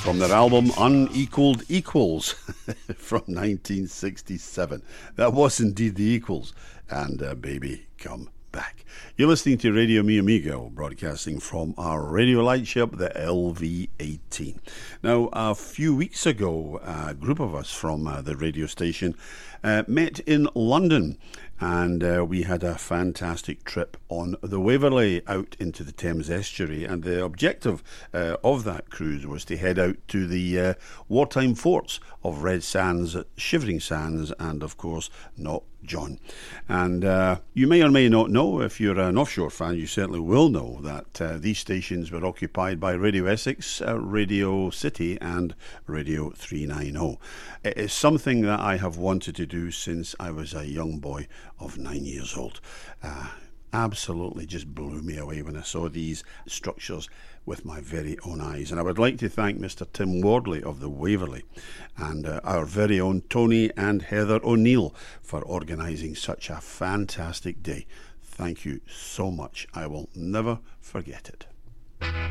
from their album Unequaled Equals from 1967. That was indeed the Equals, and Baby Come Back. You're listening to Radio Mi Amigo, broadcasting from our radio lightship, the LV18. Now, a few weeks ago, a group of us from the radio station met in London, and we had a fantastic trip on the Waverley out into the Thames estuary, and the objective of that cruise was to head out to the wartime forts of Red Sands, Shivering Sands, and of course Knock John. And you may or may not know, if you're an offshore fan, you certainly will know that these stations were occupied by Radio Essex, Radio City and Radio 390. It is something that I have wanted to do since I was a young boy of 9 years old. Absolutely just blew me away when I saw these structures with my very own eyes. And I would like to thank Mr. Tim Wardley of the Waverley and our very own Tony and Heather O'Neill for organising such a fantastic day. Thank you so much. I will never forget it.